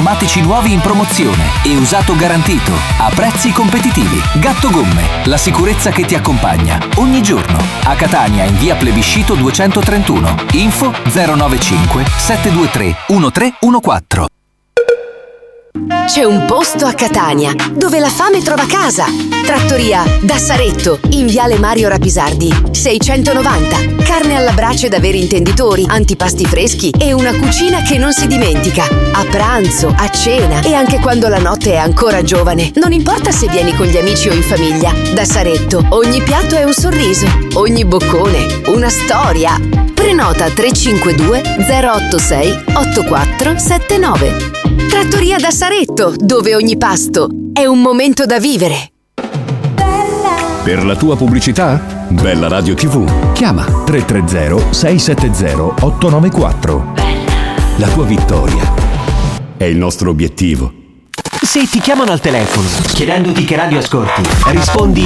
pneumatici nuovi in promozione e usato garantito a prezzi competitivi. Gatto Gomme, la sicurezza che ti accompagna ogni giorno. A Catania in via Plebiscito 231. Info 095 723 1314. C'è un posto a Catania dove la fame trova casa. Trattoria da Saretto in viale Mario Rapisardi 690. Carne alla brace da veri intenditori, antipasti freschi e una cucina che non si dimentica. A pranzo, a cena e anche quando la notte è ancora giovane. Non importa se vieni con gli amici o in famiglia. Da Saretto ogni piatto è un sorriso, ogni boccone una storia. Prenota 352 086 8479. Trattoria da Saretto, dove ogni pasto è un momento da vivere. Per la tua pubblicità? Bella Radio TV. Chiama 330 670 894. La tua vittoria è il nostro obiettivo. Se ti chiamano al telefono chiedendoti che radio ascolti, rispondi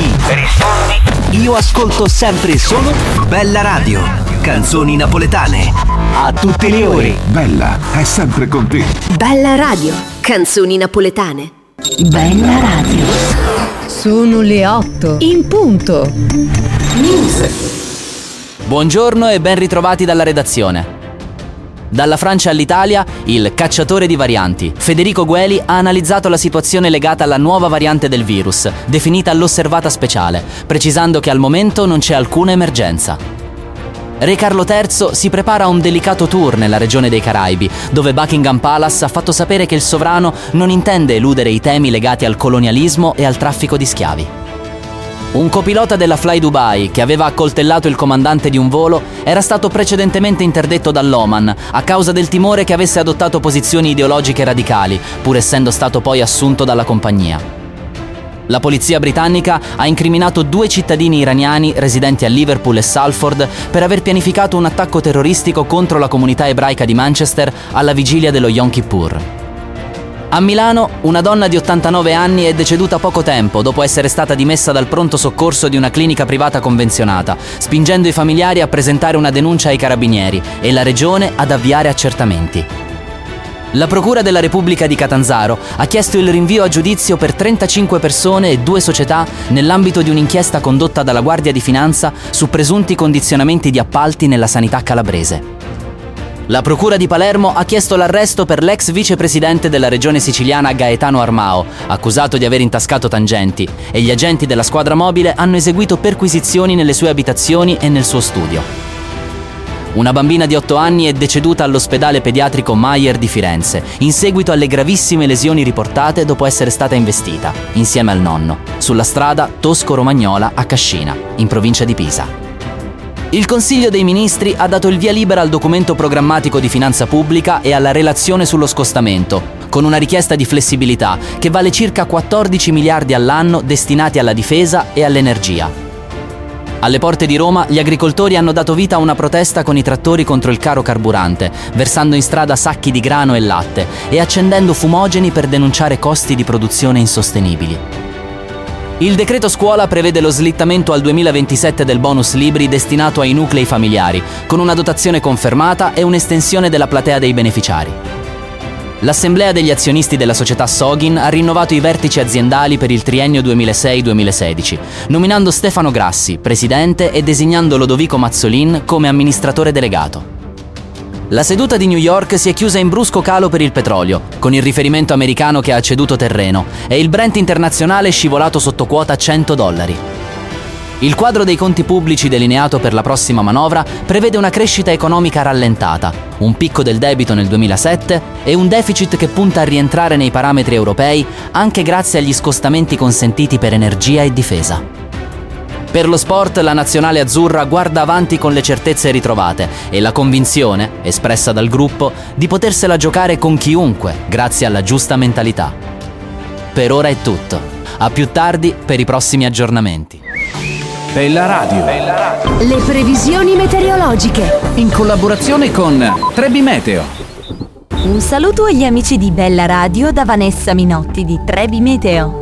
io ascolto sempre solo Bella Radio. Canzoni napoletane a tutte le ore. Bella è sempre con te. Bella Radio, canzoni napoletane. Bella Radio. Sono le 8 in punto. News. Buongiorno e ben ritrovati dalla redazione. Dalla Francia all'Italia, il cacciatore di varianti, Federico Gueli, ha analizzato la situazione legata alla nuova variante del virus, definita l'osservata speciale, precisando che al momento non c'è alcuna emergenza. Re Carlo III si prepara a un delicato tour nella regione dei Caraibi, dove Buckingham Palace ha fatto sapere che il sovrano non intende eludere i temi legati al colonialismo e al traffico di schiavi. Un copilota della Fly Dubai, che aveva accoltellato il comandante di un volo, era stato precedentemente interdetto dall'Oman a causa del timore che avesse adottato posizioni ideologiche radicali, pur essendo stato poi assunto dalla compagnia. La polizia britannica ha incriminato 2 cittadini iraniani residenti a Liverpool e Salford per aver pianificato un attacco terroristico contro la comunità ebraica di Manchester alla vigilia dello Yom Kippur. A Milano, una donna di 89 anni è deceduta poco tempo dopo essere stata dimessa dal pronto soccorso di una clinica privata convenzionata, spingendo i familiari a presentare una denuncia ai carabinieri e la regione ad avviare accertamenti. La Procura della Repubblica di Catanzaro ha chiesto il rinvio a giudizio per 35 persone e 2 società nell'ambito di un'inchiesta condotta dalla Guardia di Finanza su presunti condizionamenti di appalti nella sanità calabrese. La Procura di Palermo ha chiesto l'arresto per l'ex vicepresidente della regione siciliana Gaetano Armao, accusato di aver intascato tangenti, e gli agenti della squadra mobile hanno eseguito perquisizioni nelle sue abitazioni e nel suo studio. Una bambina di 8 anni è deceduta all'ospedale pediatrico Mayer di Firenze, in seguito alle gravissime lesioni riportate dopo essere stata investita, insieme al nonno, sulla strada Tosco-Romagnola a Cascina, in provincia di Pisa. Il Consiglio dei Ministri ha dato il via libera al documento programmatico di finanza pubblica e alla relazione sullo scostamento, con una richiesta di flessibilità che vale circa 14 miliardi all'anno destinati alla difesa e all'energia. Alle porte di Roma gli agricoltori hanno dato vita a una protesta con i trattori contro il caro carburante, versando in strada sacchi di grano e latte e accendendo fumogeni per denunciare costi di produzione insostenibili. Il decreto scuola prevede lo slittamento al 2027 del bonus libri destinato ai nuclei familiari, con una dotazione confermata e un'estensione della platea dei beneficiari. L'assemblea degli azionisti della società Sogin ha rinnovato i vertici aziendali per il triennio 2006-2016, nominando Stefano Grassi, presidente, e designando Lodovico Mazzolin come amministratore delegato. La seduta di New York si è chiusa in brusco calo per il petrolio, con il riferimento americano che ha ceduto terreno, e il Brent internazionale è scivolato sotto quota $100. Il quadro dei conti pubblici delineato per la prossima manovra prevede una crescita economica rallentata, un picco del debito nel 2007 e un deficit che punta a rientrare nei parametri europei anche grazie agli scostamenti consentiti per energia e difesa. Per lo sport, la nazionale azzurra guarda avanti con le certezze ritrovate e la convinzione, espressa dal gruppo, di potersela giocare con chiunque grazie alla giusta mentalità. Per ora è tutto. A più tardi per i prossimi aggiornamenti. Bella Radio. Le previsioni meteorologiche. In collaborazione con Trebi Meteo. Un saluto agli amici di Bella Radio da Vanessa Minotti di Trebi Meteo. Non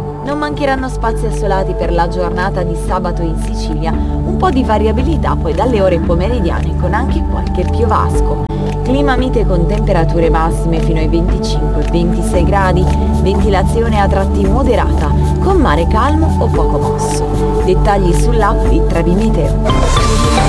mancheranno spazi assolati per la giornata di sabato in Sicilia, un po' di variabilità poi dalle ore pomeridiane con anche qualche piovasco. Clima mite con temperature massime fino ai 25-26 gradi, ventilazione a tratti moderata, con mare calmo o poco mosso. Dettagli sull'app di Trebi Meteo.